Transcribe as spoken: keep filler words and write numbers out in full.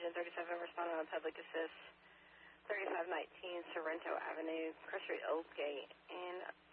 Division thirty-seven, responding on public assist, thirty-five nineteen Sorrento Avenue, Cross Street, Oldgate. And